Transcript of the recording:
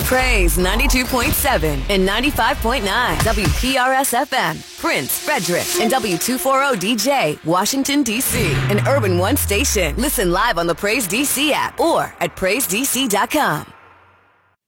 Praise 92.7 and 95.9 WPRS FM, Prince, Frederick, and W240DJ, Washington, D.C. An Urban One station. Listen live on the Praise DC app or at PraiseDC.com.